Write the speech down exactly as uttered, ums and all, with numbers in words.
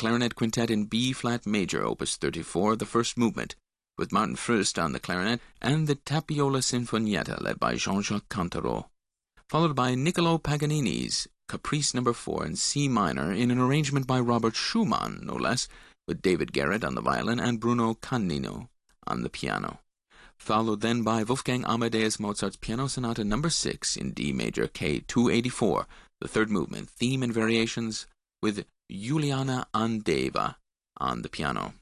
Clarinet Quintet in B-flat major, opus thirty-four, the first movement, with Martin Fürst on the clarinet, and the Tapiola Sinfonietta, led by Jean-Jacques Cantaro, followed by Niccolo Paganini's Caprice number four in C minor, in an arrangement by Robert Schumann, no less, with David Garrett on the violin and Bruno Canino on the piano. Followed then by Wolfgang Amadeus Mozart's Piano Sonata number six in D major, K two eighty-four, the third movement, theme and variations, with Juliana Andeva on the piano.